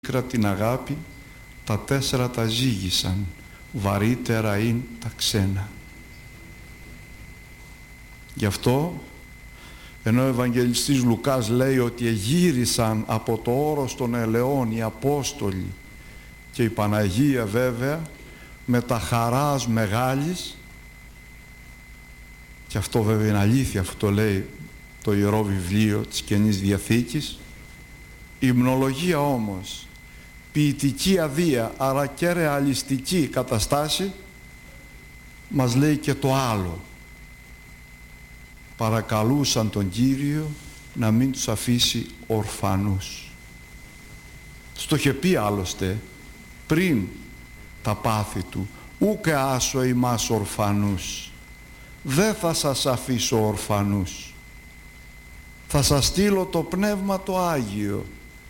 πίκρα την αγάπη, τα 4 τα ζήγησαν, βαρύτερα είναι τα ξένα. Γι' αυτό, ενώ ο Ευαγγελιστής Λουκάς λέει ότι εγύρισαν από το όρος των ελαιών οι Απόστολοι και η Παναγία βέβαια με τα χαράς μεγάλης, και αυτό βέβαια είναι αλήθεια, αυτό το λέει το Ιερό Βιβλίο της Καινής Διαθήκης. Η υμνολογία όμως, ποιητική αδεία, άρα και ρεαλιστική καταστάση, μας λέει και το άλλο. Παρακαλούσαν τον Κύριο να μην τους αφήσει ορφανούς. Στο είχε πει άλλωστε πριν τα πάθη του, ούκε άσω ημάς ορφανούς, δεν θα σας αφήσω ορφανούς, θα σας στείλω το Πνεύμα το Άγιο.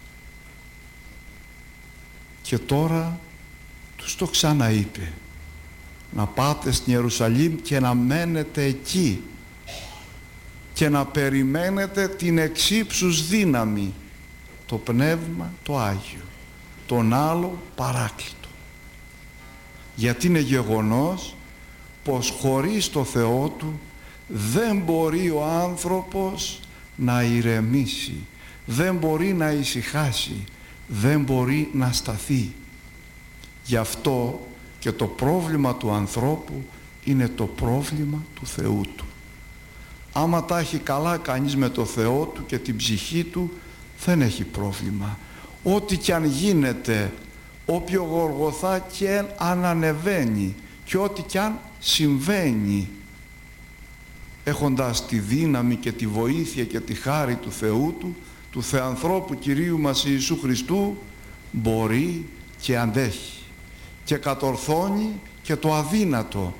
Και τώρα τους το ξαναείπε, να πάτε στην Ιερουσαλήμ και να μένετε εκεί και να περιμένετε την εξύψους δύναμη, το Πνεύμα το Άγιο, τον άλλο Παράκλητο. Γιατί είναι γεγονός πως χωρίς το Θεό του δεν μπορεί ο άνθρωπος να ηρεμήσει, δεν μπορεί να ησυχάσει, δεν μπορεί να σταθεί. Γι' αυτό και το πρόβλημα του ανθρώπου είναι το πρόβλημα του Θεού του. Άμα τα έχει καλά κανείς με το Θεό του και την ψυχή του, δεν έχει πρόβλημα. Ό,τι κι αν γίνεται, όποιο Γολγοθά και αν ανεβαίνει και ό,τι κι αν συμβαίνει, έχοντας τη δύναμη και τη βοήθεια και τη χάρη του Θεού του Θεανθρώπου Κυρίου μας Ιησού Χριστού, μπορεί και αντέχει και κατορθώνει και το αδύνατο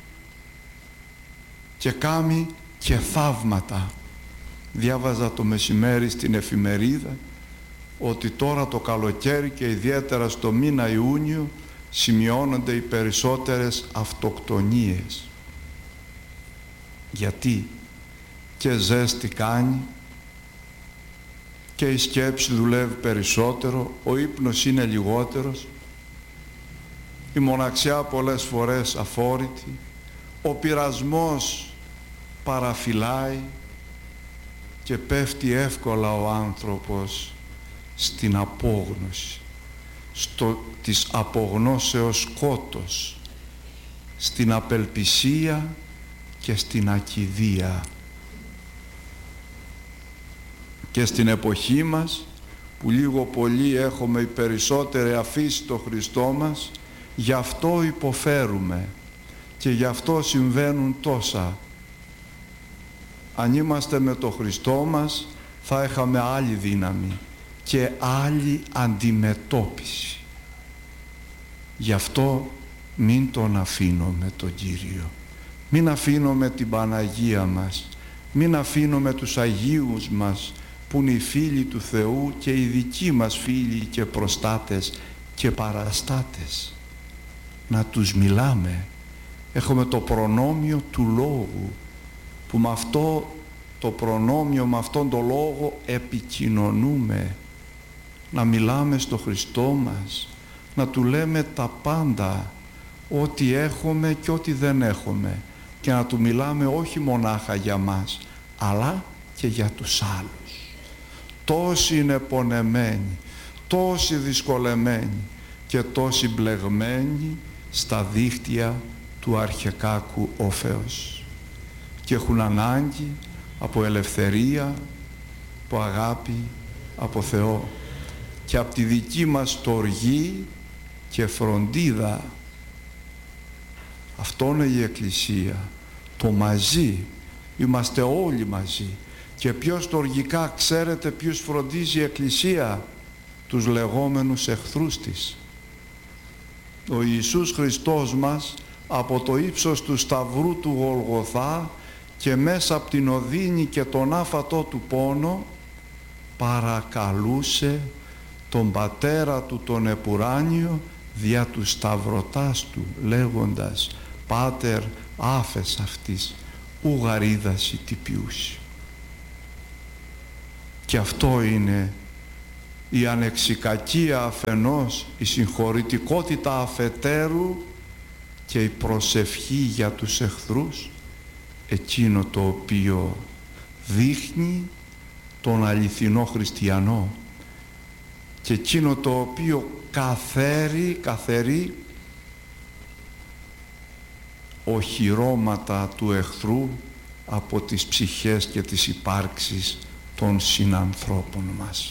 και κάνει και θαύματα. Διάβαζα το μεσημέρι στην εφημερίδα ότι τώρα το καλοκαίρι και ιδιαίτερα στο μήνα Ιούνιο σημειώνονται οι περισσότερες αυτοκτονίες. Γιατί? Και ζέστη κάνει και η σκέψη δουλεύει περισσότερο, ο ύπνος είναι λιγότερος, η μοναξιά πολλές φορές αφόρητη, ο πειρασμός παραφυλάει και πέφτει εύκολα ο άνθρωπος στην απόγνωση, της απογνώσεως σκότος, στην απελπισία και στην ακηδία. Και στην εποχή μας που λίγο πολύ έχουμε οι περισσότεροι αφήσει το Χριστό μας, γι' αυτό υποφέρουμε και γι' αυτό συμβαίνουν τόσα. Αν είμαστε με το Χριστό μας θα είχαμε άλλη δύναμη και άλλη αντιμετώπιση. Γι' αυτό μην τον αφήνουμε τον Κύριο, μην αφήνουμε την Παναγία μας, μην αφήνουμε τους Αγίους μας που είναι οι φίλοι του Θεού και οι δικοί μας φίλοι και προστάτες και παραστάτες. Να τους μιλάμε. Έχουμε το προνόμιο του λόγου που με αυτό το προνόμιο, με αυτόν τον λόγο επικοινωνούμε. Να μιλάμε στο Χριστό μας, να Του λέμε τα πάντα, ό,τι έχουμε και ό,τι δεν έχουμε, και να Του μιλάμε όχι μονάχα για μας αλλά και για τους άλλους. Τόσοι είναι πονεμένοι, τόσοι δυσκολεμένοι και τόσοι μπλεγμένοι στα δίχτυα του αρχεκάκου όφεως και έχουν ανάγκη από ελευθερία, από αγάπη, από Θεό και από τη δική μας στοργή και φροντίδα. Αυτό είναι η Εκκλησία, το μαζί. Είμαστε όλοι μαζί. Και πιο στοργικά ξέρετε ποιους φροντίζει η Εκκλησία? Τους λεγόμενους εχθρούς της. Ο Ιησούς Χριστός μας από το ύψος του σταυρού του Γολγοθά και μέσα από την οδύνη και τον άφατο του πόνο παρακαλούσε τον Πατέρα του τον Επουράνιο δια του σταυρωτάς του λέγοντας «Πάτερ άφες αυτής ου γαρίδαση τυπιούσι». Και αυτό είναι η ανεξικακία αφενός, η συγχωρητικότητα αφετέρου και η προσευχή για τους εχθρούς, εκείνο το οποίο δείχνει τον αληθινό χριστιανό και εκείνο το οποίο καθαρεί οχυρώματα του εχθρού από τις ψυχές και τις υπάρξεις των συνανθρώπων μας.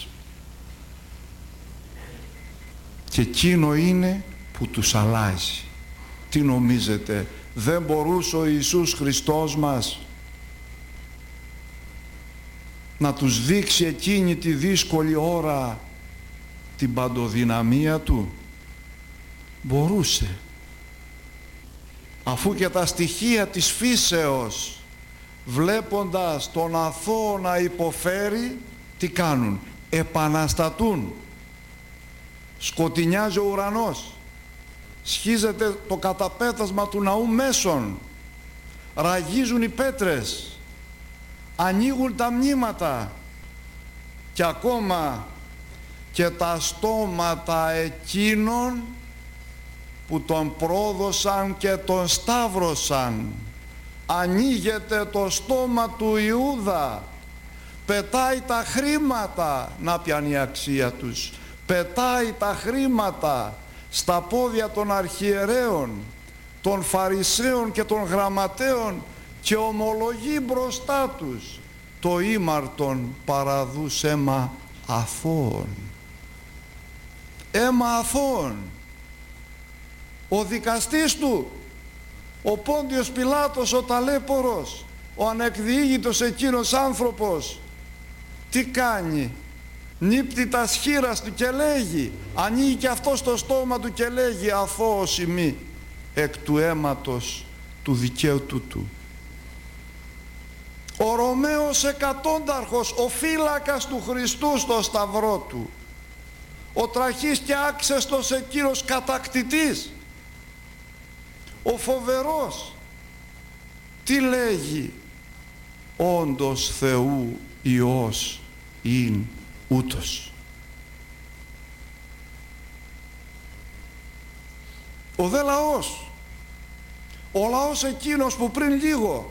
Και εκείνο είναι που τους αλλάζει. Τι νομίζετε, δεν μπορούσε ο Ιησούς Χριστός μας να τους δείξει εκείνη τη δύσκολη ώρα την παντοδυναμία του? Μπορούσε, αφού και τα στοιχεία της φύσεως, βλέποντας τον αθώο να υποφέρει, τι κάνουν? Επαναστατούν. Σκοτεινιάζει ο ουρανός, σχίζεται το καταπέτασμα του ναού μέσων, ραγίζουν οι πέτρες, ανοίγουν τα μνήματα και ακόμα και τα στόματα εκείνων που τον πρόδωσαν και τον σταύρωσαν. Ανοίγεται το στόμα του Ιούδα, πετάει τα χρήματα, να πιάνει η αξία τους, πετάει τα χρήματα στα πόδια των αρχιερέων, των Φαρισαίων και των γραμματέων και ομολογεί μπροστά τους το ήμαρτον παραδούς αίμα αθώων. Αίμα αθώων. Ο δικαστής του, ο Πόντιος Πιλάτος, ο ταλέπορος, ο ανεκδιήγητος εκείνος άνθρωπος, τι κάνει? Νύπτει τα σχήρας του και λέγει, ανοίγει και αυτό στο στόμα του και λέγει, αθώος ημί εκ του αίματος του δικαίου του. Ο Ρωμαίος εκατόνταρχος, ο φύλακας του Χριστού στο σταυρό του, ο τραχής και άξεστος εκείνος κατακτητής, ο φοβερός, τι λέγει? Όντως Θεού Υιός ειν ούτως. Ο δε λαός, ο λαός εκείνος που πριν λίγο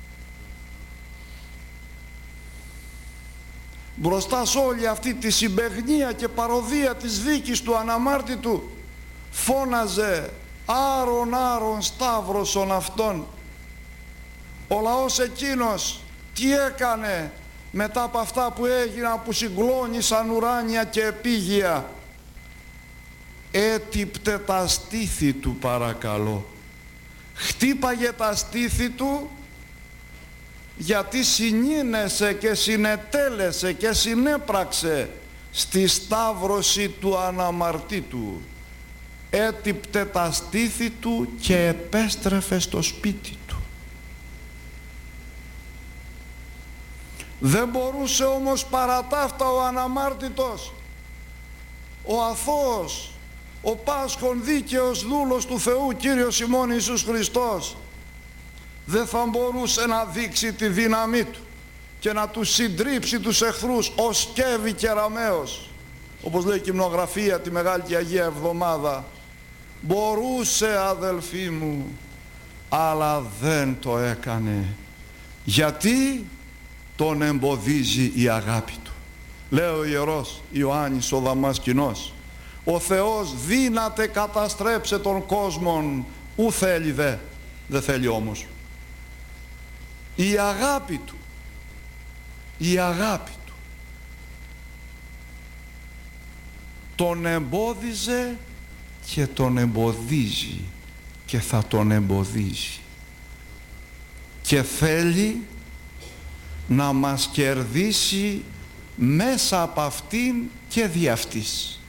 μπροστά σε όλη αυτή τη συμπαιγνία και παροδία της δίκης του αναμάρτητου φώναζε άρον άρον σταύρωσον αυτόν. Ο λαός εκείνος τι έκανε μετά από αυτά που έγιναν, που συγκλώνησαν ουράνια και επίγεια? Έτυπτε τα στήθη του, παρακαλώ. Χτύπαγε τα στήθη του, γιατί συνήνεσε και συνετέλεσε και συνέπραξε στη σταύρωση του αναμαρτήτου. Έτυπτε τα στήθη του και επέστρεφε στο σπίτι του. Δεν μπορούσε όμως παρά ταύτα ο αναμάρτητος, ο αθώος, ο πάσχων δίκαιος δούλος του Θεού, Κύριος ημών Ιησούς Χριστός, δεν θα μπορούσε να δείξει τη δύναμή του και να τους συντρίψει τους εχθρούς ως σκεύη και ραμαίος, όπως λέει η Κυμνογραφία τη Μεγάλη και Αγία Εβδομάδα? Μπορούσε, αδελφοί μου, αλλά δεν το έκανε. Γιατί? Τον εμποδίζει η αγάπη του. Λέει ο Ιερός Ιωάννης ο Δαμασκηνός, ο Θεός δύναται καταστρέψε τον κόσμον, ου θέλει δεν θέλει όμως. Η αγάπη του, η αγάπη του τον εμπόδιζε και τον εμποδίζει και θα τον εμποδίζει και θέλει να μας κερδίσει μέσα από αυτήν και δι' αυτής.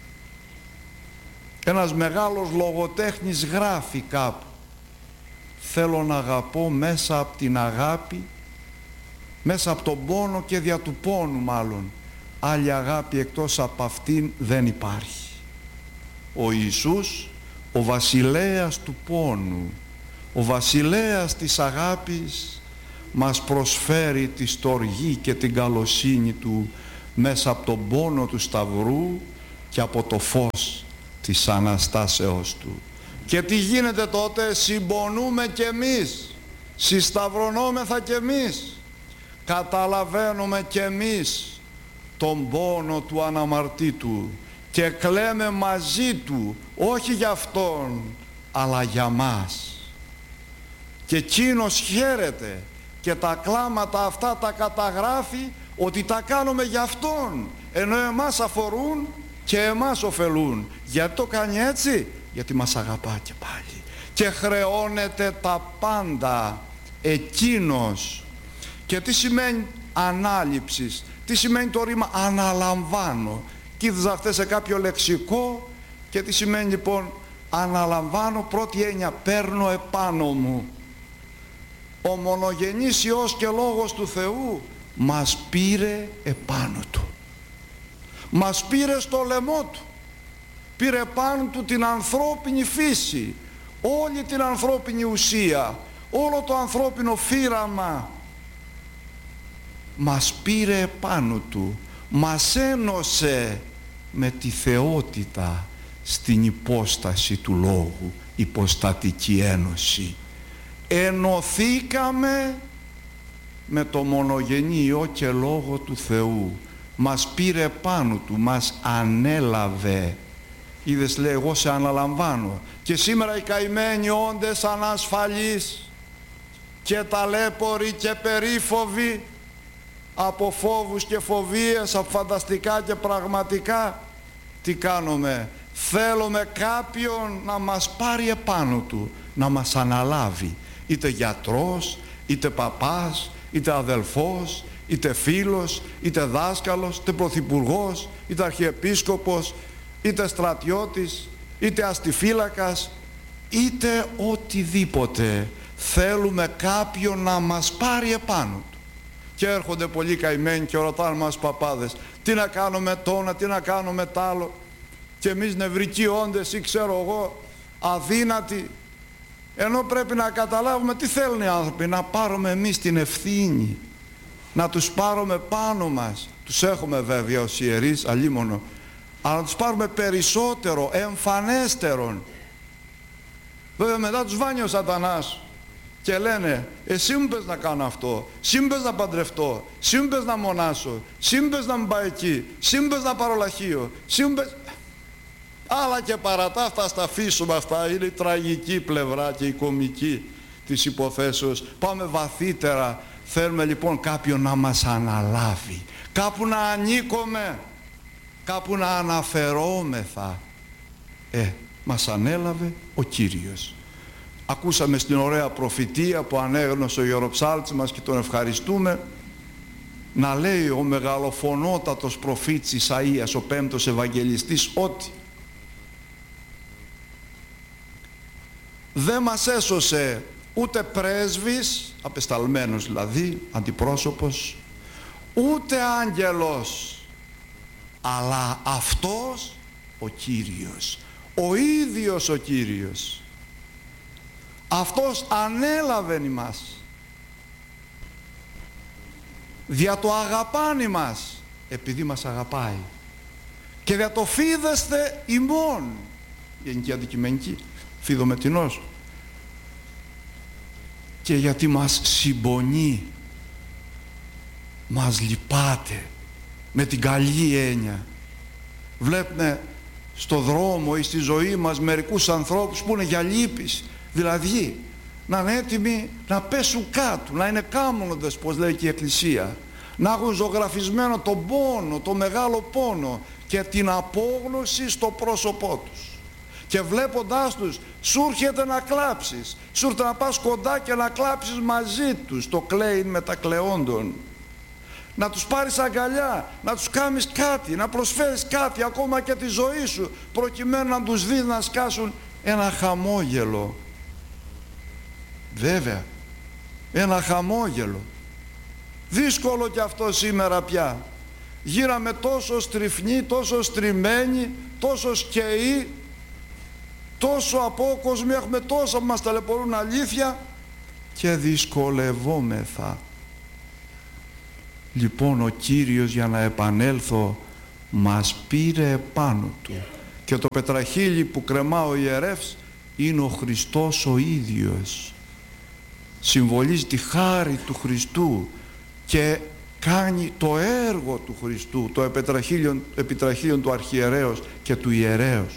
Ένας μεγάλος λογοτέχνης γράφει κάπου, θέλω να αγαπώ μέσα από την αγάπη, μέσα από τον πόνο και δια του πόνου μάλλον. Άλλη αγάπη εκτός από αυτήν δεν υπάρχει. Ο Ιησούς, ο βασιλέας του πόνου, ο βασιλέας της αγάπης, μας προσφέρει τη στοργή και την καλοσύνη του μέσα από τον πόνο του Σταυρού και από το φως της Αναστάσεώς Του. Και τι γίνεται τότε? Συμπονούμε κι εμείς, συσταυρωνόμεθα κι εμείς, καταλαβαίνουμε κι εμείς τον πόνο του αναμαρτήτου και κλαίμε μαζί Του, όχι για Αυτόν αλλά για μας. Και εκείνος χαίρεται και τα κλάματα αυτά τα καταγράφει ότι τα κάνουμε για Αυτόν, ενώ εμάς αφορούν και εμάς ωφελούν. Γιατί το κάνει έτσι? Γιατί μας αγαπά και πάλι και χρεώνεται τα πάντα εκείνος. Και τι σημαίνει ανάληψης? Τι σημαίνει το ρήμα αναλαμβάνω? Κοίταζα χθες σε κάποιο λεξικό και τι σημαίνει λοιπόν αναλαμβάνω? Πρώτη έννοια, παίρνω επάνω μου. Ο μονογενής Υιός και Λόγος του Θεού μας πήρε επάνω Του, μας πήρε στο λαιμό Του, πήρε επάνω Του την ανθρώπινη φύση, όλη την ανθρώπινη ουσία, όλο το ανθρώπινο φύραμα, μας πήρε επάνω Του, μας ένωσε με τη θεότητα στην υπόσταση του Λόγου, υποστατική ένωση. Ενωθήκαμε με το μονογενή Υιό και Λόγο του Θεού, μας πήρε πάνω Του, μας ανέλαβε. Είδες, λέει, εγώ σε αναλαμβάνω. Και σήμερα οι καημένοι όντες ανασφαλείς και ταλέποροι και περίφοβοι από φόβους και φοβίες, από φανταστικά και πραγματικά, τι κάνουμε? Θέλουμε κάποιον να μας πάρει επάνω Του, να μας αναλάβει, είτε γιατρός, είτε παπάς, είτε αδελφός, είτε φίλος, είτε δάσκαλος, είτε πρωθυπουργός, είτε αρχιεπίσκοπος, είτε στρατιώτης, είτε αστιφύλακας, είτε οτιδήποτε. Θέλουμε κάποιον να μας πάρει επάνω Του. Και έρχονται πολλοί καημένοι και ρωτάνε μας παπάδες, τι να κάνουμε τόνα, τι να κάνουμε τ' άλλο, και εμείς νευρικοί όντες ή ξέρω εγώ αδύνατοι, ενώ πρέπει να καταλάβουμε τι θέλουν οι άνθρωποι, να πάρουμε εμείς την ευθύνη, να τους πάρουμε πάνω μας. Τους έχουμε βέβαια ως ιερείς, αλίμονο, αλλά να τους πάρουμε περισσότερο, εμφανέστερον. Βέβαια μετά τους βάνει ο σατανάς και λένε, εσύ μου πες να κάνω αυτό, εσύ μου πες να παντρευτώ, εσύ μου πες να μονάσω, εσύ μου πες να μην πάω εκεί, εσύ μου πες να πάρω λαχείο, εσύ μου πες... Αλλά και παρά τα αυτά, στα αφήσουμε αυτά, είναι η τραγική πλευρά και η κομική της υποθέσεως. Πάμε βαθύτερα. Θέλουμε λοιπόν κάποιον να μας αναλάβει, κάπου να ανήκουμε, κάπου να αναφερόμεθα. Μας ανέλαβε ο Κύριος. Ακούσαμε στην ωραία προφητεία που ανέγνωσε ο ιεροψάλτης μας και τον ευχαριστούμε, να λέει ο μεγαλοφωνότατος προφήτης Ισαΐας, ο πέμπτος Ευαγγελιστής, ότι δεν μας έσωσε ούτε πρέσβης, απεσταλμένος δηλαδή, αντιπρόσωπος, ούτε άγγελος, αλλά αυτός ο Κύριος, ο ίδιος ο Κύριος. Αυτός ανέλαβε ημάς, δια το αγαπάν ημάς, επειδή μας αγαπάει, και δια το φίδεστε ημών, γενική αντικειμενική, φιδομετινός, και γιατί μας συμπονεί, μας λυπάται, με την καλή έννοια. Βλέπουμε στο δρόμο ή στη ζωή μας μερικούς ανθρώπους που είναι για λύπης, δηλαδή να είναι έτοιμοι να πέσουν κάτω, να είναι κάμωνοντες, πως λέει και η Εκκλησία, να έχουν ζωγραφισμένο τον πόνο, τον μεγάλο πόνο και την απόγνωση στο πρόσωπό τους. Και βλέποντάς τους σου έρχεται να κλάψεις, σου έρχεται να πας κοντά και να κλάψεις μαζί τους, το κλαίειν μετακλαιόντων. Να τους πάρεις αγκαλιά, να τους κάνεις κάτι, να προσφέρεις κάτι, ακόμα και τη ζωή σου, προκειμένου να τους δεις να σκάσουν ένα χαμόγελο. Βέβαια, ένα χαμόγελο. Δύσκολο κι αυτό σήμερα πια. Γύραμε τόσο στριφνοί, τόσο στριμμένοι, τόσο σκαιοί, τόσο απόκοσμοι, έχουμε τόσα που μας ταλαιπωρούν αλήθεια και δυσκολευόμεθα. Λοιπόν ο Κύριος, για να επανέλθω, μας πήρε επάνω του. Και το πετραχίλι που κρεμά ο ιερεύς είναι ο Χριστός ο ίδιος. Συμβολίζει τη χάρη του Χριστού και κάνει το έργο του Χριστού, το επιτραχύλιον του αρχιερέως και του ιερέως.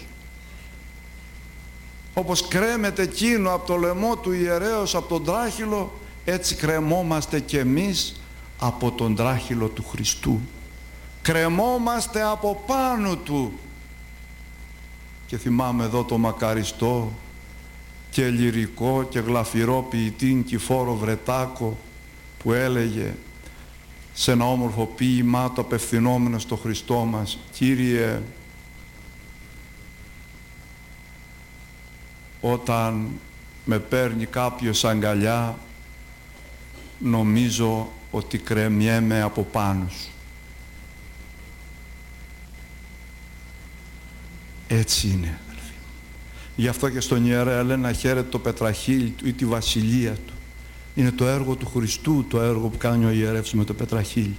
Όπως κρέμεται εκείνο από το λαιμό του ιερέως, από τον τράχυλο, έτσι κρεμόμαστε κι εμείς από τον τράχυλο του Χριστού. Κρεμόμαστε από πάνω του. Και θυμάμαι εδώ το μακαριστό και λυρικό και γλαφυρό ποιητή Νικηφόρο Βρετάκο, που έλεγε σε ένα όμορφο ποίημά του απευθυνόμενο στο Χριστό μας: Κύριε, όταν με παίρνει κάποιος αγκαλιά, νομίζω ότι κρεμιέμαι από πάνω σου. Έτσι είναι, αδελφοί. Γι' αυτό και στον ιερέα λένε να χαίρεται το πετραχύλι του ή τη βασιλεία του. Είναι το έργο του Χριστού, το έργο που κάνει ο ιερεύς με το πετραχύλι.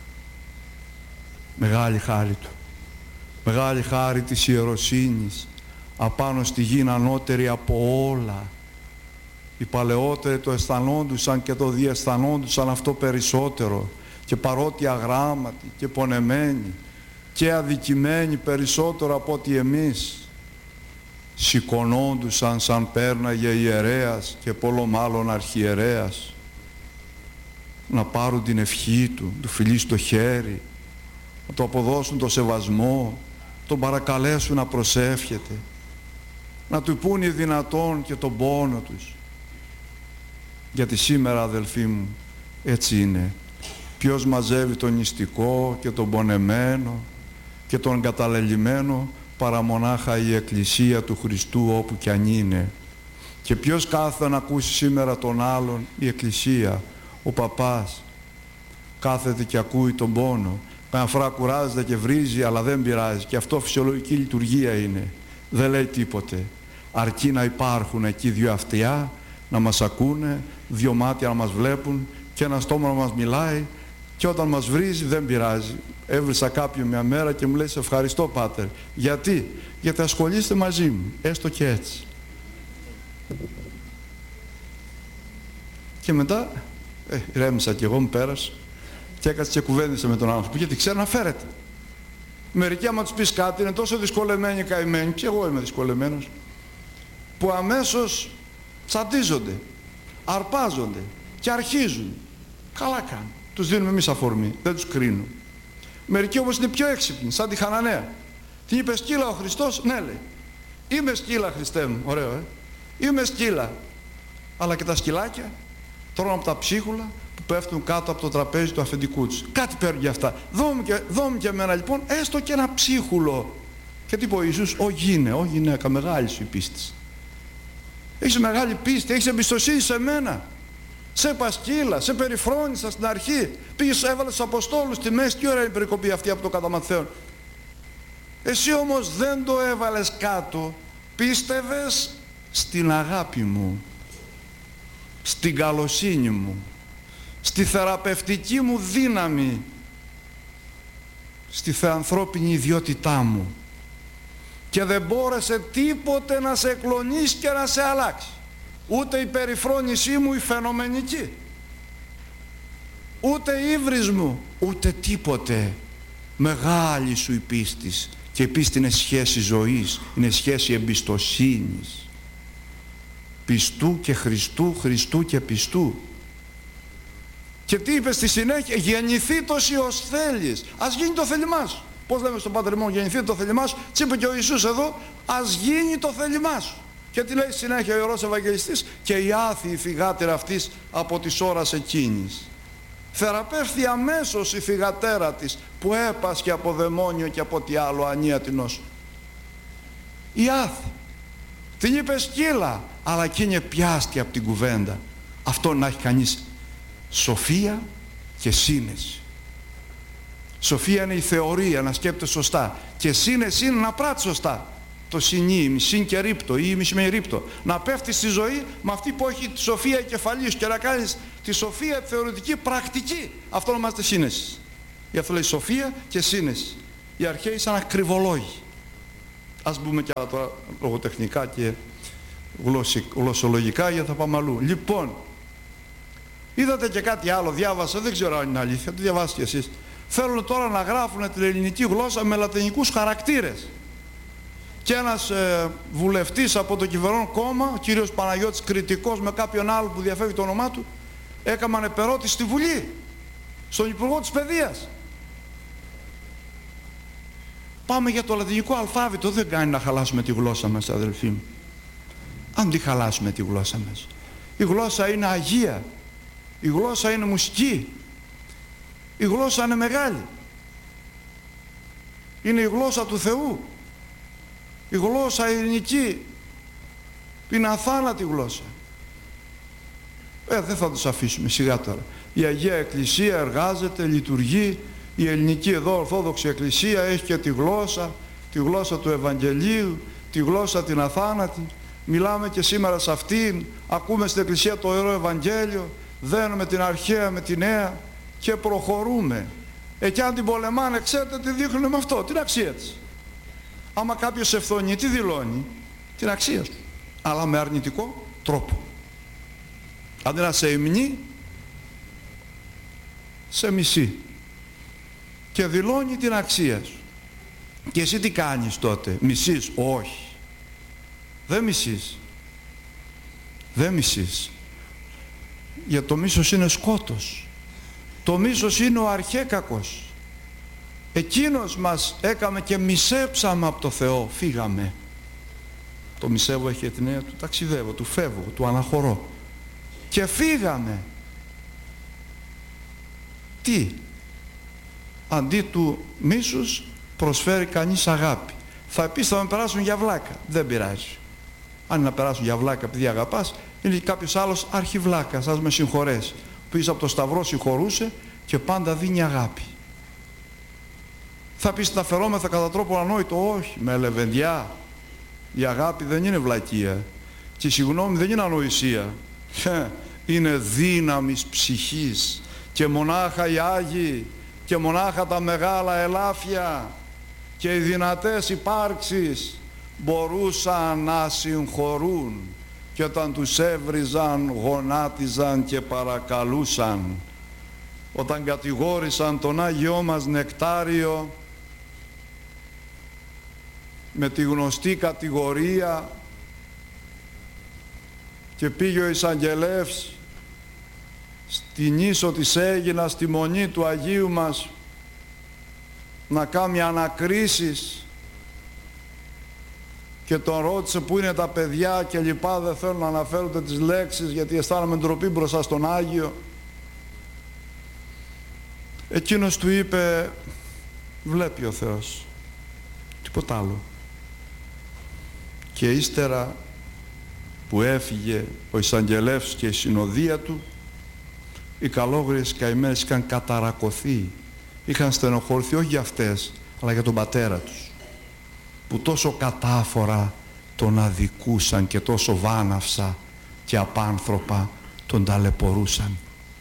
Μεγάλη χάρη του. Μεγάλη χάρη της ιεροσύνης. Απάνω στη γη είναι ανώτερη από όλα. Οι παλαιότεροι το αισθανόντουσαν και το διαισθανόντουσαν αυτό περισσότερο, και παρότι αγράμματοι και πονεμένοι και αδικημένοι περισσότερο από ότι εμείς, σηκωνόντουσαν σαν πέρναγε ιερέας και πολλό μάλλον αρχιερέας, να πάρουν την ευχή του, του φιλί στο χέρι, να του αποδώσουν το σεβασμό, τον παρακαλέσουν να προσεύχεται, να του πούν οι δυνατόν και τον πόνο τους. Γιατί σήμερα, αδελφοί μου, έτσι είναι. Ποιος μαζεύει τον νηστικό και τον πονεμένο και τον καταλελειμμένο παρά μονάχα η Εκκλησία του Χριστού, όπου κι αν είναι. Και ποιος κάθεται να ακούσει σήμερα τον άλλον? Η Εκκλησία, ο παπάς. Κάθεται και ακούει τον πόνο. Καμιά φορά κουράζεται και βρίζει, αλλά δεν πειράζει. Και αυτό φυσιολογική λειτουργία είναι. Δεν λέει τίποτε. Αρκεί να υπάρχουν εκεί δύο αυτιά να μας ακούνε, δύο μάτια να μας βλέπουν και ένα στόμα να μας μιλάει, και όταν μας βρίζει δεν πειράζει. Έβρισα κάποιον μια μέρα και μου λέει: σε ευχαριστώ, Πάτερ. Γιατί? Γιατί ασχολείστε μαζί μου, έστω και έτσι. Και μετά ηρέμησα κι εγώ, μου πέρασε και έκατσε και κουβέντισε με τον άνθρωπο, γιατί ξέρει να φέρεται. Μερικοί άμα τους πεις κάτι είναι τόσο δυσκολεμένοι, καημένοι, και εγώ είμαι δυσκολεμένος, που αμέσως τσαντίζονται, αρπάζονται και αρχίζουν. Καλά κάνουν. Τους δίνουμε εμείς αφορμή, δεν τους κρίνουμε. Μερικοί όμως είναι πιο έξυπνοι, σαν τη Χαναναία. Τι είπε, σκύλα ο Χριστός? Ναι, λέει. Είμαι σκύλα, Χριστέ μου. Ωραίο, Είμαι σκύλα. Αλλά και τα σκυλάκια τρώνε από τα ψίχουλα που πέφτουν κάτω από το τραπέζι του αφεντικού τους. Κάτι παίρνουν για αυτά. Δώμη και εμένα λοιπόν, έστω και ένα ψίχουλο. Και τι είπε ο Ιησούς? Ω γυναίκα, μεγάλη σου η πίστη. Έχεις μεγάλη πίστη, έχεις εμπιστοσύνη σε μένα. Σε πασκύλα, σε περιφρόνησα στην αρχή. Πήγες, έβαλες τους Αποστόλους στη μέση. Τι ώρα είναι η περικοπή αυτή από το κατά Ματθαίον? Εσύ όμως δεν το έβαλες κάτω. Πίστευες στην αγάπη μου, στην καλοσύνη μου, στη θεραπευτική μου δύναμη, στη θεανθρώπινη ιδιότητά μου. Και δεν μπόρεσε τίποτε να σε εκλονίσει και να σε αλλάξει. Ούτε η περιφρόνησή μου η φαινομενική, ούτε η ύβρις μου, ούτε τίποτε. Μεγάλη σου η πίστη. Και η πίστη είναι σχέση ζωής, είναι σχέση εμπιστοσύνης. Πιστού και Χριστού, Χριστού και πιστού. Και τι είπε στη συνέχεια? Γεννηθήτως ως θέλεις. Ας γίνει το θέλημά σου. Πώς λέμε στον Πάτερ μόνο, γεννηθείτε το θέλημά σου? Τι είπε και ο Ιησούς εδώ? Ας γίνει το θέλημά σου. Και τι λέει συνέχεια ο Ιερός Ευαγγελιστής? Και η άθιη θυγάτερα αυτής από της ώρας εκείνης. Θεραπεύθη αμέσως η θυγατέρα της που έπασχε από δαιμόνιο και από τι άλλο ανίατη νόσο. Η άθη. Την είπε σκύλα, αλλά εκείνη πιάστηκε από την κουβέντα. Αυτό να έχει κανείς σοφία και σύνεση. Σοφία είναι η θεωρία, να σκέπτεται σωστά, και σύνεση είναι να πράττει σωστά. το συνή, συν και ρίπτο ή μισή με ρίπτο. Να πέφτεις στη ζωή με αυτή που έχει τη σοφία κεφαλής και να κάνεις τη σοφία θεωρητική πρακτική. Αυτό ονομάζεται σύνεση. Γι' αυτό λέει σοφία και σύνεση. Οι αρχαίοι σαν ακριβολόγοι. Ας μπούμε και άλλα τώρα λογοτεχνικά και γλωσσολογικά, γιατί θα πάμε αλλού. Λοιπόν, είδατε και κάτι άλλο, διάβασα, δεν ξέρω αν είναι αλήθεια, το διαβάσετε κι εσείς. Θέλουν τώρα να γράφουν την ελληνική γλώσσα με λατινικούς χαρακτήρες. Και ένας βουλευτής από το κυβερνών κόμμα, ο κύριος Παναγιώτης Κρητικός, με κάποιον άλλο που διαφεύγει το όνομά του, έκαναν επερώτηση στη Βουλή, στον Υπουργό της Παιδείας. Πάμε για το λατινικό αλφάβητο, δεν κάνει να χαλάσουμε τη γλώσσα μας, αδελφοί μου. Αν τη χαλάσουμε τη γλώσσα μας. Η γλώσσα είναι αγία, η γλώσσα είναι μουσική, η γλώσσα είναι μεγάλη. Είναι η γλώσσα του Θεού. Η γλώσσα ελληνική είναι αθάνατη γλώσσα. Δεν θα τους αφήσουμε σιγά τώρα. Η Αγία Εκκλησία εργάζεται, λειτουργεί. Η ελληνική εδώ Ορθόδοξη Εκκλησία έχει και τη γλώσσα του Ευαγγελίου, τη γλώσσα την αθάνατη. Μιλάμε και σήμερα σε αυτήν, ακούμε στην Εκκλησία το Ιερό Ευαγγέλιο, δένουμε την αρχαία με τη νέα και προχωρούμε. Εκεί αν την πολεμάνε, ξέρετε τι δείχνουν με αυτό, την αξία της. Άμα κάποιος ευθονεί, τι δηλώνει, την αξία του, αλλά με αρνητικό τρόπο. Αντί να σε υμνεί, σε μισεί και δηλώνει την αξία σου. Και εσύ τι κάνεις τότε, μισείς? Όχι, δεν μισείς, δεν μισείς, γιατί το μίσος είναι σκότος. Το μίσος είναι ο αρχέκακος. Εκείνος μας έκαμε και μισέψαμε από το Θεό, φύγαμε. Το μισεύω έχει την έννοια του ταξιδεύω, του φεύγω, του αναχωρώ. Και φύγαμε. Τι? Αντί του μίσους προσφέρει κανείς αγάπη. Θα πεις θα με περάσουν για βλάκα. Δεν πειράζει. Αν είναι να περάσουν για βλάκα επειδή αγαπάς, είναι κάποιος άλλος αρχιβλάκας, ας με συγχωρέσει, που είσαι από το Σταυρό συγχωρούσε και πάντα δίνει αγάπη. Θα πεις τα φερόμεθα κατά τρόπο ανόητο? Όχι, με λεβεντιά. Η αγάπη δεν είναι βλακεία και η συγγνώμη δεν είναι ανοησία. Είναι δύναμης ψυχής και μονάχα οι Άγιοι και μονάχα τα μεγάλα ελάφια και οι δυνατές υπάρξεις μπορούσαν να συγχωρούν, και όταν τους έβριζαν γονάτιζαν και παρακαλούσαν. Όταν κατηγόρησαν τον Άγιό μας Νεκτάριο με τη γνωστή κατηγορία και πήγε ο εισαγγελεύς στην ίσο της Αίγινας, στη μονή του Αγίου μας, να κάνει ανακρίσεις και τον ρώτησε πού είναι τα παιδιά και λοιπά, δεν θέλουν να αναφέρονται τις λέξεις γιατί αισθάνομαι ντροπή μπροστά στον Άγιο. Εκείνος του είπε, βλέπει ο Θεός, τίποτα άλλο. Και ύστερα που έφυγε ο εισαγγελεύς και η συνοδεία του, οι καλόγριες καημένες είχαν καταρακωθεί, είχαν στενοχωρηθεί όχι για αυτές αλλά για τον πατέρα τους, που τόσο κατάφορα τον αδικούσαν και τόσο βάναυσα και απάνθρωπα τον ταλαιπωρούσαν.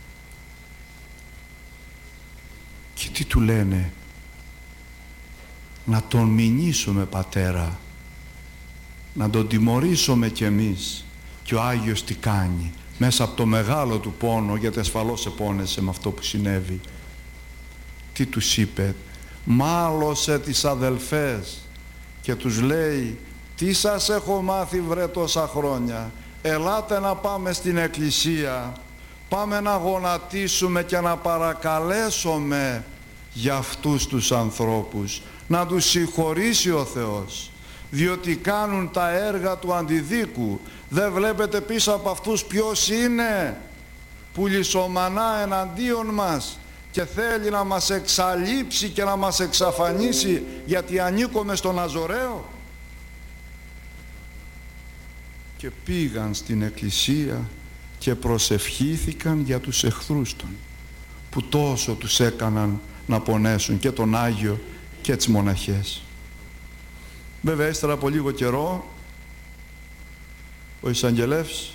Και τι του λένε? Να τον μηνύσουμε, πατέρα, να τον τιμωρήσουμε κι εμείς. Και ο Άγιος τι κάνει? Μέσα από το μεγάλο του πόνο, γιατί ασφαλώς επώνεσε με αυτό που συνέβη, τι τους είπε? Μάλωσε τις αδελφές και τους λέει, τι σας έχω μάθει βρε τόσα χρόνια, ελάτε να πάμε στην εκκλησία, πάμε να γονατίσουμε και να παρακαλέσουμε για αυτούς τους ανθρώπους, να τους συγχωρήσει ο Θεός, διότι κάνουν τα έργα του αντιδίκου. Δεν βλέπετε πίσω από αυτούς ποιος είναι που λησομανά εναντίον μας και θέλει να μας εξαλείψει και να μας εξαφανίσει γιατί ανήκουμε στον Ναζωραίο? Και πήγαν στην εκκλησία και προσευχήθηκαν για τους εχθρούς των, που τόσο τους έκαναν να πονέσουν, και τον Άγιο και τις μοναχές. Βέβαια ύστερα από λίγο καιρό ο εισαγγελεύς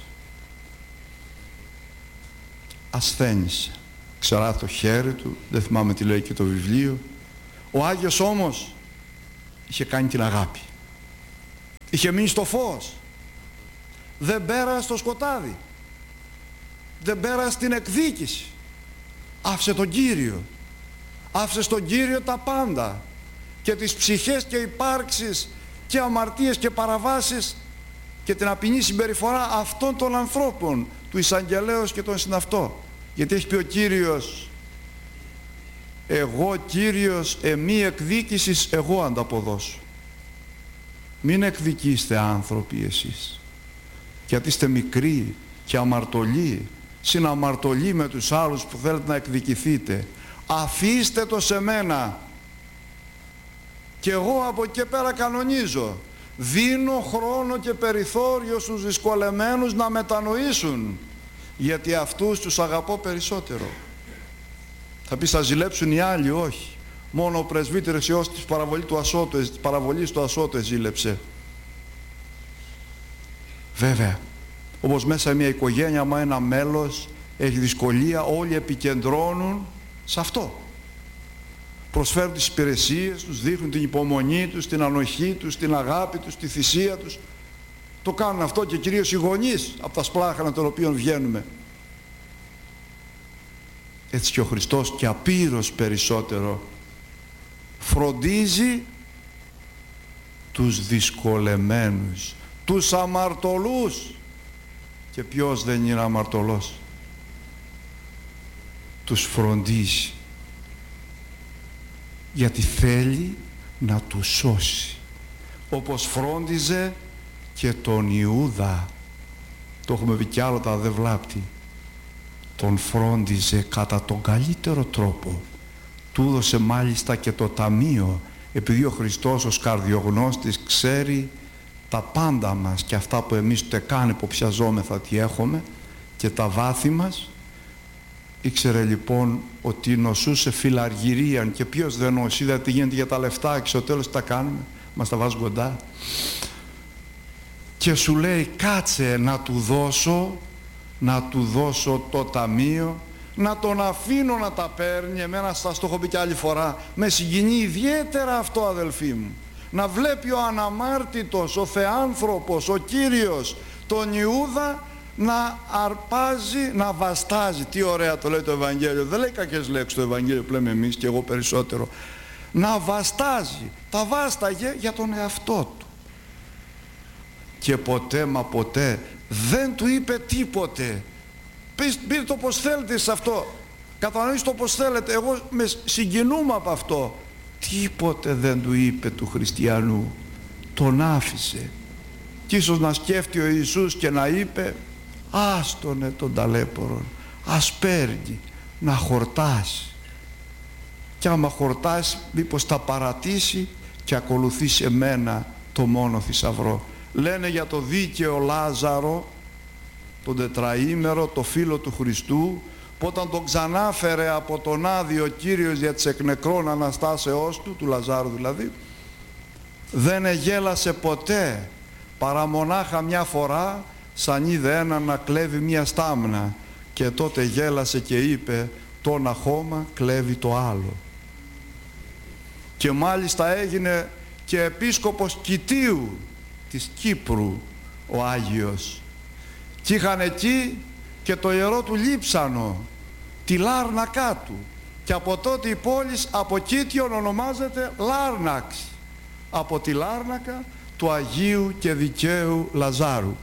ασθένησε. Ξερά το χέρι του, δεν θυμάμαι τι λέει και το βιβλίο. Ο Άγιος όμως είχε κάνει την αγάπη. Είχε μείνει στο φως. Δεν πέρασε στο σκοτάδι. Δεν πέρασε την εκδίκηση. Άφησε τον Κύριο. Άφησε στον Κύριο τα πάντα. Και τις ψυχές και υπάρξεις και αμαρτίες και παραβάσεις και την απεινή συμπεριφορά αυτών των ανθρώπων, του εισαγγελέως και των συναυτό. Γιατί έχει πει ο Κύριος, εγώ Κύριος εμεί εκδίκησης εγώ ανταποδώσω. Μην εκδικήστε άνθρωποι εσείς, γιατί είστε μικροί και αμαρτωλοί, συναμαρτωλοί με τους άλλους που θέλετε να εκδικηθείτε. Αφήστε το σε μένα και εγώ από εκεί και πέρα κανονίζω. Δίνω χρόνο και περιθώριο στους δυσκολεμένους να μετανοήσουν, γιατί αυτούς τους αγαπώ περισσότερο. Θα πεις θα ζηλέψουν οι άλλοι, όχι. Μόνο ο πρεσβύτερος Υιός της παραβολής του Ασώτου ζήλεψε. Βέβαια, όπως μέσα σε μια οικογένεια, άμα ένα μέλος έχει δυσκολία, όλοι επικεντρώνουν σε αυτό. Προσφέρουν τις υπηρεσίες τους, δείχνουν την υπομονή τους, την ανοχή τους, την αγάπη τους, τη θυσία τους. Το κάνουν αυτό και κυρίως οι γονείς από τα σπλάχανα των οποίων βγαίνουμε. Έτσι και ο Χριστός και απείρως περισσότερο φροντίζει τους δυσκολεμένους, τους αμαρτωλούς. Και ποιος δεν είναι αμαρτωλός? Τους φροντίζει, γιατί θέλει να τους σώσει, όπως φρόντιζε και τον Ιούδα. Το έχουμε πει κι άλλο, τα δεν βλάπτει. Τον φρόντιζε κατά τον καλύτερο τρόπο. Του έδωσε μάλιστα και το ταμείο, επειδή ο Χριστός ως καρδιογνώστης ξέρει τα πάντα μας και αυτά που εμείς ούτε καν υποψιαζόμεθα τι έχουμε και τα βάθη μας. Ήξερε λοιπόν ότι νοσούσε φιλαργυρίαν, και ποιος δεν νοσεί? Είδατε τι γίνεται για τα λεφτά και στο τέλος τι τα κάνουμε? Μας τα βάζουν κοντά. Και σου λέει κάτσε να του δώσω το ταμείο, να τον αφήνω να τα παίρνει. Εμένα σας το έχω πει και άλλη φορά, με συγκινεί ιδιαίτερα αυτό, αδελφοί μου, να βλέπει ο αναμάρτητος, ο θεάνθρωπος, ο Κύριος τον Ιούδα να αρπάζει, να βαστάζει. Τι ωραία το λέει το Ευαγγέλιο, δεν λέει κακές λέξεις το Ευαγγέλιο που λέμε εμείς και εγώ περισσότερο. Να βαστάζει, τα βάσταγε για τον εαυτό του. Και ποτέ μα ποτέ δεν του είπε τίποτε. Πείτε το πως θέλετε σε αυτό, κατανοήστε το πως θέλετε, εγώ με συγκινούμε από αυτό. Τίποτε δεν του είπε του χριστιανού, τον άφησε. Και ίσως να σκέφτει ο Ιησούς και να είπε άστονε τον ταλέπορον, ας παίρνει να χορτάσει, και άμα χορτάσει μήπως τα παρατήσει και ακολουθήσει εμένα το μόνο θησαυρό. Λένε για το δίκαιο Λάζαρο, τον τετραήμερο, το φίλο του Χριστού, που όταν τον ξανάφερε από τον Άδη ο Κύριος για τις εκ νεκρών αναστάσεώς του Λαζάρου δηλαδή, δεν εγέλασε ποτέ, παρά μονάχα μια φορά, σαν είδε έναν να κλέβει μια στάμνα, και τότε γέλασε και είπε το ένα χώμα κλέβει το άλλο. Και μάλιστα έγινε και επίσκοπος Κητίου της Κύπρου ο Άγιος, και είχαν εκεί και το ιερό του Λείψανο, τη Λάρνακά του, και από τότε η πόλη από Κίτιον ονομάζεται Λάρναξ, από τη Λάρνακα του Αγίου και Δικαίου Λαζάρου.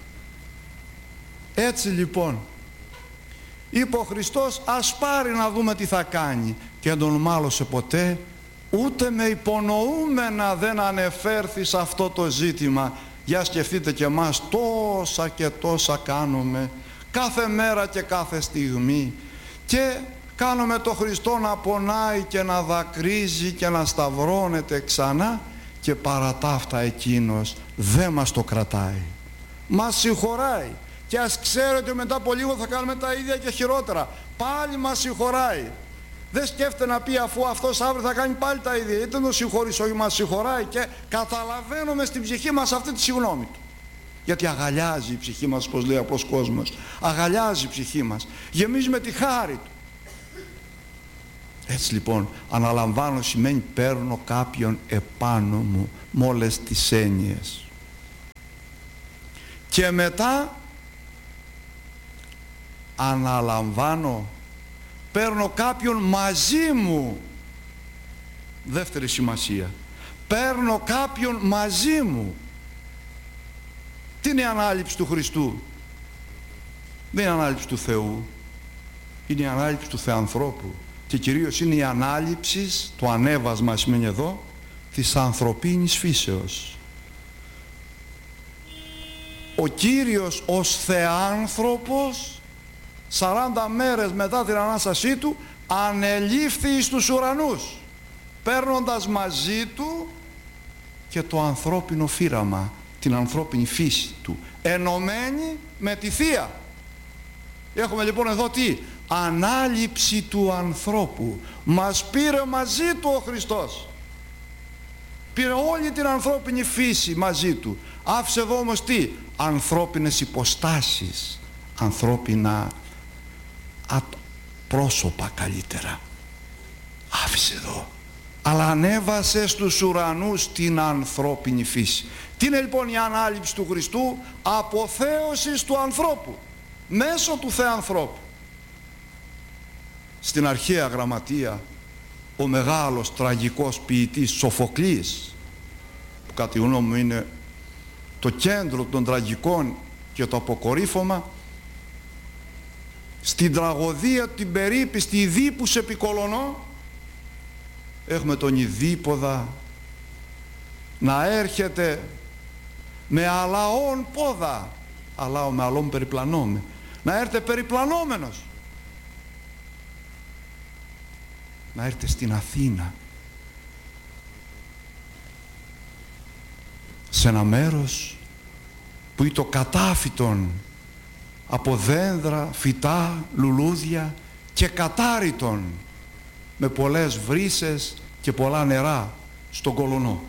Έτσι λοιπόν είπε ο Χριστός, ας πάρει να δούμε τι θα κάνει, και δεν τον μάλωσε ποτέ, ούτε με υπονοούμενα δεν ανεφέρθη σε αυτό το ζήτημα. Για σκεφτείτε και εμάς, τόσα και τόσα κάνουμε κάθε μέρα και κάθε στιγμή, και κάνουμε το Χριστό να πονάει και να δακρύζει και να σταυρώνεται ξανά, και παρά τα αυτά εκείνος δεν μας το κρατάει, μας συγχωράει, και ας ξέρετε ότι μετά από λίγο θα κάνουμε τα ίδια και χειρότερα, πάλι μας συγχωράει. Δεν σκέφτεται να πει, αφού αυτός αύριο θα κάνει πάλι τα ίδια, είτε τον συγχωρήσει, όχι μας συγχωράει, και καταλαβαίνουμε στην ψυχή μας αυτή τη συγγνώμη του. Γιατί αγαλιάζει η ψυχή μας, όπως λέει ο απλός κόσμος. Αγαλιάζει η ψυχή μας. Γεμίζει με τη χάρη του. Έτσι λοιπόν, αναλαμβάνω σημαίνει παίρνω κάποιον επάνω μου με όλες τις έννοιες. Και μετά αναλαμβάνω, παίρνω κάποιον μαζί μου. Δεύτερη σημασία. Παίρνω κάποιον μαζί μου. Τι είναι η ανάληψη του Χριστού? Δεν είναι η ανάληψη του Θεού. Είναι η ανάληψη του Θεανθρώπου. Και κυρίως είναι η ανάληψη, το ανέβασμα σημαίνει εδώ, της ανθρωπίνης φύσεως. Ο Κύριος ως Θεάνθρωπος 40 μέρες μετά την Ανάστασή του ανελήφθη εις τους ουρανούς, παίρνοντας μαζί του και το ανθρώπινο φύραμα, την ανθρώπινη φύση του, ενωμένη με τη Θεία. Έχουμε λοιπόν εδώ τι? Ανάληψη του ανθρώπου. Μας πήρε μαζί του ο Χριστός. Πήρε όλη την ανθρώπινη φύση μαζί του. Άφησε εδώ όμως τι? Ανθρώπινες υποστάσεις, ανθρώπινα πρόσωπα καλύτερα. Άφησε εδώ. Αλλά ανέβασε στους ουρανούς την ανθρώπινη φύση. Τι είναι λοιπόν η ανάληψη του Χριστού? Αποθέωσης του ανθρώπου μέσω του Θεανθρώπου. Στην αρχαία γραμματεία ο μεγάλος τραγικός ποιητής Σοφοκλής, που κατά τη γνώμη μου είναι το κέντρο των τραγικών και το αποκορύφωμα, στην τραγωδία την περίπιστη Ιδίπους επί Κολωνό, έχουμε τον Ιδίποδα να έρχεται με αλαών πόδα, αλάω με αλών περιπλανώμε, να έρθει περιπλανόμενος, να έρθει στην Αθήνα, σε ένα μέρος που είναι το κατάφυτον από δένδρα, φυτά, λουλούδια και κατάριτον, με πολλές βρύσες και πολλά νερά στον Κολωνό.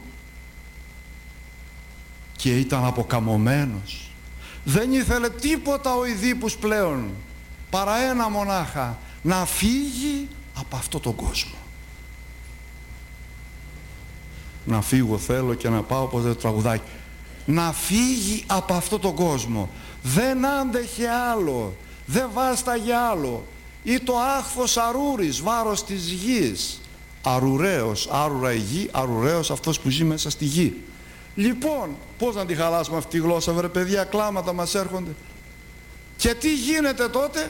Και ήταν αποκαμωμένος. Δεν ήθελε τίποτα ο Ιδίπους πλέον παρά ένα μονάχα, να φύγει από αυτό τον κόσμο. Να φύγω θέλω και να πάω όπως το τραγουδάκι. Να φύγει από αυτό τον κόσμο. Δεν άντεχε άλλο, δεν βάσταγε άλλο. Ή το άχθος αρούρης, βάρος της γης. Αρουραίος, άρουρα η γη, αρουραίος αυτός που ζει μέσα στη γη. Λοιπόν, πώς να τη χαλάσουμε αυτή τη γλώσσα, βρε παιδιά, κλάματα μας έρχονται. Και τι γίνεται τότε?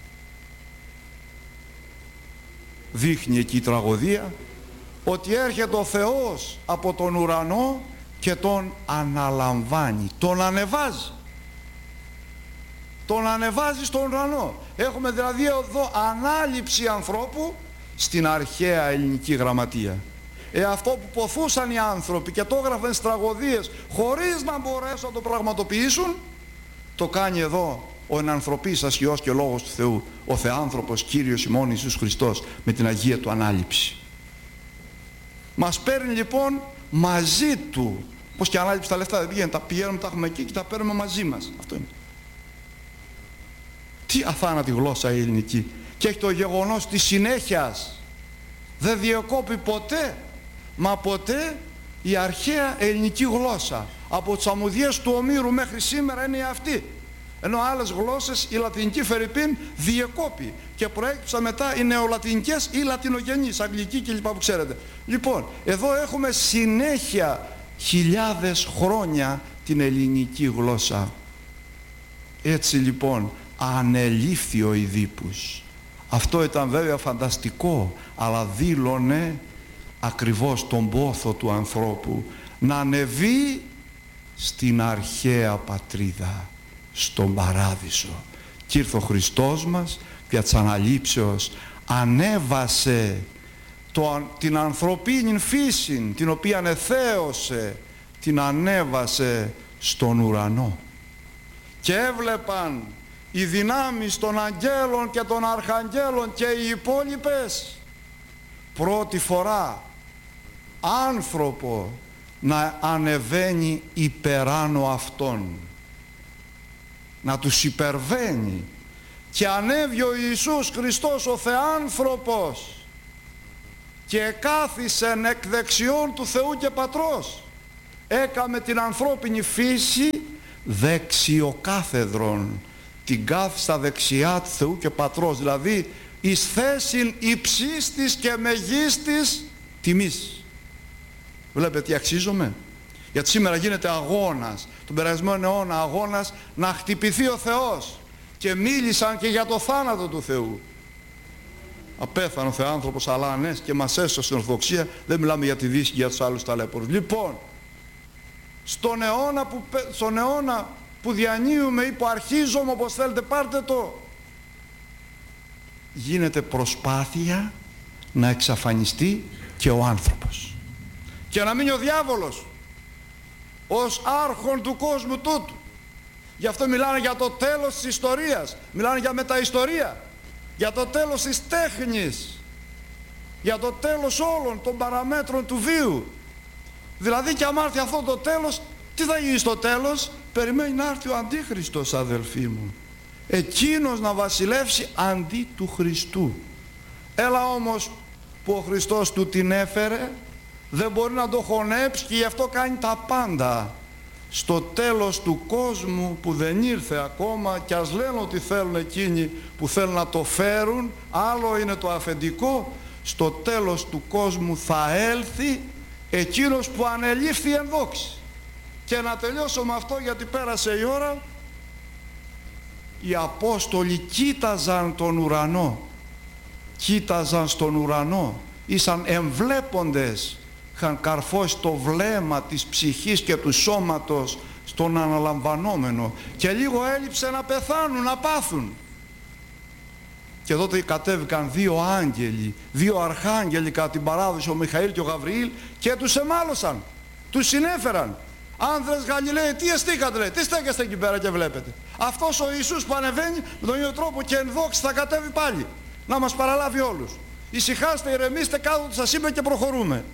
Δείχνει εκεί η τραγωδία ότι έρχεται ο Θεός από τον ουρανό και τον αναλαμβάνει, τον ανεβάζει. Τον ανεβάζει στον ουρανό. Έχουμε δηλαδή εδώ ανάληψη ανθρώπου στην αρχαία ελληνική γραμματεία. Αυτό που ποθούσαν οι άνθρωποι και το έγραφαν στις τραγωδίες χωρίς να μπορέσουν να το πραγματοποιήσουν, το κάνει εδώ ο ενανθρωπής ασχιός και λόγος του Θεού, ο Θεάνθρωπος Κύριος ημών Ιησούς Χριστός, με την Αγία του ανάληψη. Μας παίρνει λοιπόν μαζί του. Πως και ανάληψη τα λεφτά δεν πηγαίνουν, τα πηγαίνουμε, τα έχουμε εκεί και τα παίρνουμε μαζί μας. Αυτό είναι. Τι αθάνατη γλώσσα η ελληνική. Και έχει το γεγονός της συνέχειας. Δεν διακόπει ποτέ, μα ποτέ, η αρχαία ελληνική γλώσσα. Από τις αμμουδιές του Ομήρου μέχρι σήμερα είναι αυτή. Ενώ άλλες γλώσσες, η λατινική φερρυπίν, διεκόπη και προέκυψαν μετά οι νεολατινικές ή λατινογενείς, αγγλική κλπ. Που ξέρετε. Λοιπόν, εδώ έχουμε συνέχεια χιλιάδες χρόνια την ελληνική γλώσσα. Έτσι λοιπόν ανελήφθη ο Ιδίπους. Αυτό ήταν βέβαια φανταστικό, αλλά δήλωνε ακριβώς τον πόθο του ανθρώπου να ανεβεί στην αρχαία πατρίδα, στον παράδεισο. Κι ήρθε ο Χριστός μας δια της αναλήψεως ανέβασε την ανθρωπίνη φύση, την οποία εθέωσε, την ανέβασε στον ουρανό. Και έβλεπαν οι δυνάμεις των αγγέλων και των αρχαγγέλων και οι υπόλοιπες πρώτη φορά άνθρωπο να ανεβαίνει υπεράνω αυτών, να τους υπερβαίνει. Και ανέβη ο Ιησούς Χριστός ο Θεάνθρωπος και εκάθισεν εκ δεξιών του Θεού και Πατρός. Έκαμε την ανθρώπινη φύση δεξιοκάθεδρον, την κάθει στα δεξιά του Θεού και Πατρός, δηλαδή εις θέσιν υψίστης και μεγίστης τιμής. Βλέπετε τι αξίζομαι? Γιατί σήμερα γίνεται αγώνας, τον περασμένο αιώνα αγώνας να χτυπηθεί ο Θεός, και μίλησαν και για το θάνατο του Θεού. Απέθανε ο Θεάνθρωπος, αλλά ναι, και μας έσωσε στην Ορθοδοξία. Δεν μιλάμε για τη Δύση και για τους άλλους ταλέπορους. Λοιπόν, στον αιώνα που διανύουμε ή που αρχίζουμε, όπως θέλετε πάρτε το, γίνεται προσπάθεια να εξαφανιστεί και ο άνθρωπος και να μείνει ο διάβολος ως άρχον του κόσμου τούτου. Γι' αυτό μιλάνε για το τέλος της ιστορίας, μιλάνε για μεταιστορία, για το τέλος της τέχνης, για το τέλος όλων των παραμέτρων του βίου. Δηλαδή, και άμα έρθει αυτό το τέλος, τι θα γίνει στο τέλος? Περιμένει να έρθει ο Αντίχριστος, αδελφοί μου, εκείνος να βασιλεύσει αντί του Χριστού. Έλα όμως που ο Χριστός του την έφερε, δεν μπορεί να το χωνέψει και γι' αυτό κάνει τα πάντα. Στο τέλος του κόσμου που δεν ήρθε ακόμα, και ας λένε ότι θέλουν εκείνοι που θέλουν να το φέρουν, άλλο είναι το αφεντικό, στο τέλος του κόσμου θα έλθει εκείνος που ανελήφθη εν δόξη. Και να τελειώσω με αυτό, γιατί πέρασε η ώρα. Οι Απόστολοι κοίταζαν τον ουρανό, κοίταζαν στον ουρανό, ήσαν εμβλέποντες, είχαν καρφώσει το βλέμμα της ψυχής και του σώματος στον αναλαμβανόμενο, και λίγο έλειψε να πεθάνουν, να πάθουν. Και τότε κατέβηκαν δύο άγγελοι, δύο αρχάγγελοι κατά την παράδοση, ο Μιχαήλ και ο Γαβριήλ, και τους εμάλωσαν, τους συνέφεραν. Άνδρες Γαλιλαίοι, τι εστίκατε, λέει, τι στέκεστε εκεί πέρα και βλέπετε? Αυτός ο Ιησούς που ανεβαίνει με τον ίδιο τρόπο και εν δόξη θα κατέβει πάλι να μας παραλάβει όλους. Ησυχάστε, ηρεμήστε, κάτω του σας είπε και προχωρούμε.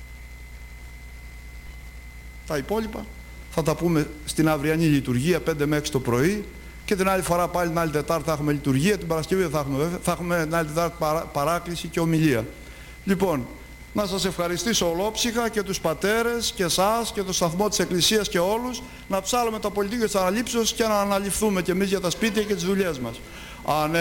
Τα υπόλοιπα θα τα πούμε στην αυριανή λειτουργία 5 με 6 το πρωί, και την άλλη φορά πάλι την άλλη Τετάρτη θα έχουμε λειτουργία, την Παρασκευή θα έχουμε την άλλη Τετάρτη παράκληση και ομιλία. Λοιπόν, να σας ευχαριστήσω ολόψυχα και τους πατέρες και εσάς και το σταθμό της Εκκλησίας και όλους, να ψάλουμε τα πολιτικά της αναλήψεως και να αναληφθούμε και εμείς για τα σπίτια και τις δουλειές μας.